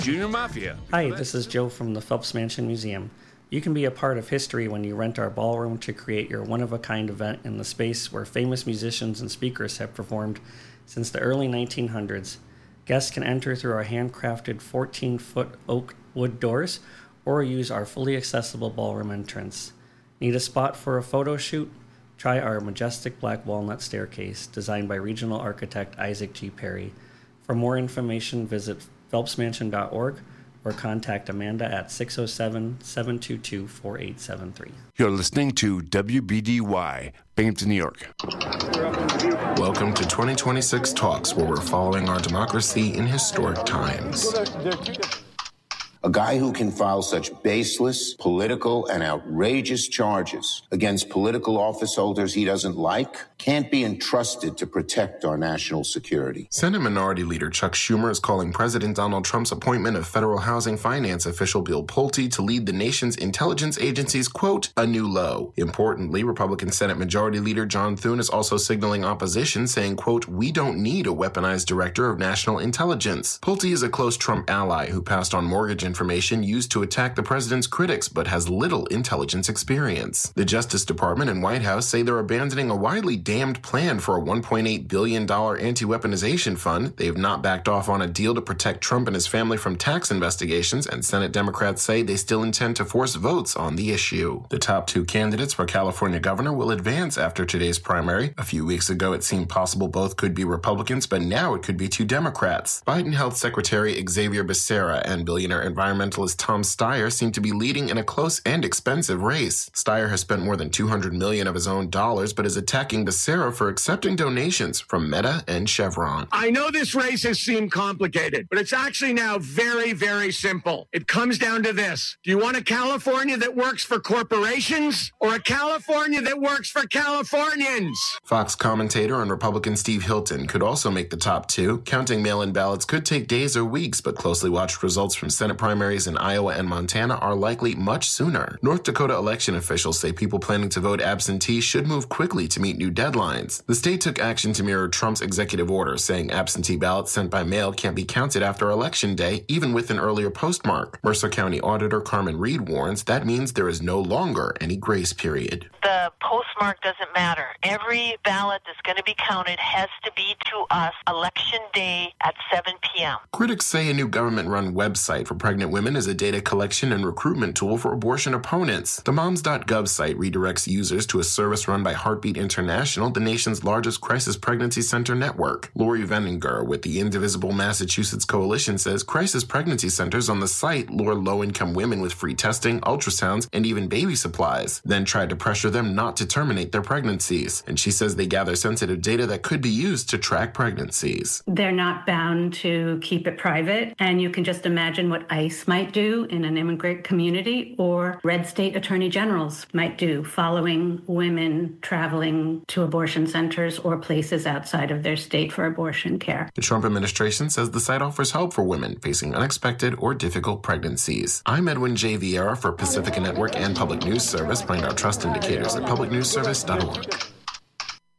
Junior Mafia. Hi, this is Joe from the Phelps Mansion Museum. You can be a part of history when you rent our ballroom to create your one-of-a-kind event in the space where famous musicians and speakers have performed since the early 1900s. Guests can enter through our handcrafted 14-foot oak wood doors or use our fully accessible ballroom entrance. Need a spot for a photo shoot? Try our majestic black walnut staircase designed by regional architect Isaac G. Perry. For more information, visit phelpsmansion.org or contact Amanda at 607-722-4873. You're listening to WBDY, Binghamton, New York. Welcome to 2026 Talks, where we're following our democracy in historic times. A guy who can file such baseless, political, and outrageous charges against political office holders he doesn't like can't be entrusted to protect our national security. Senate Minority Leader Chuck Schumer is calling President Donald Trump's appointment of federal housing finance official Bill Pulte to lead the nation's intelligence agencies, quote, a new low. Importantly, Republican Senate Majority Leader John Thune is also signaling opposition, saying, quote, we don't need a weaponized director of national intelligence. Pulte is a close Trump ally who passed on mortgage information used to attack the president's critics, but has little intelligence experience. The Justice Department and White House say they're abandoning a widely damned plan for a $1.8 billion anti-weaponization fund. They have not backed off on a deal to protect Trump and his family from tax investigations, and Senate Democrats say they still intend to force votes on the issue. The top two candidates for California governor will advance after today's primary. A few weeks ago, it seemed possible both could be Republicans, but now it could be two Democrats. Biden Health Secretary Xavier Becerra and billionaire environmentalist Tom Steyer seem to be leading in a close and expensive race. Steyer has spent more than $200 million of his own dollars, but is attacking Becerra for accepting donations from Meta and Chevron. I know this race has seemed complicated, but it's actually now very, very simple. It comes down to this. Do you want a California that works for corporations or a California that works for Californians? Fox commentator and Republican Steve Hilton could also make the top two. Counting mail-in ballots could take days or weeks, but closely watched results from Senate primaries in Iowa and Montana are likely much sooner. North Dakota election officials say people planning to vote absentee should move quickly to meet new deadlines. The state took action to mirror Trump's executive order, saying absentee ballots sent by mail can't be counted after Election Day, even with an earlier postmark. Mercer County Auditor Carmen Reed warns that means there is no longer any grace period. The postmark doesn't matter. Every ballot that's going to be counted has to be to us Election Day at 7 p.m. Critics say a new government-run website for pregnant women is a data collection and recruitment tool for abortion opponents. The moms.gov site redirects users to a service run by Heartbeat International, the nation's largest crisis pregnancy center network. Lori Veninger with the Indivisible Massachusetts Coalition says crisis pregnancy centers on the site lure low-income women with free testing, ultrasounds, and even baby supplies, then try to pressure them not to terminate their pregnancies. And she says they gather sensitive data that could be used to track pregnancies. They're not bound to keep it private, and you can just imagine what ICE might do in an immigrant community or red state attorney generals might do following women traveling to abortion centers or places outside of their state for abortion care. The Trump administration says the site offers help for women facing unexpected or difficult pregnancies. I'm Edwin J. Vieira for Pacifica Network and Public News Service. Find our trust indicators at publicnewsservice.org.